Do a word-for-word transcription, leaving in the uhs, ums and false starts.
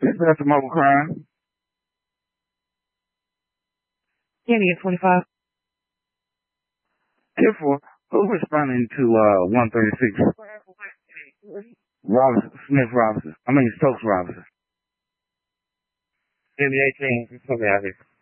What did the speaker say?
This is a mobile crime. Kenny at twenty-five. Therefore, who responding to uh one thirty-six? Robinson, Smith Robinson. I mean Stokes Robinson. Kenny eighteen. Something out here.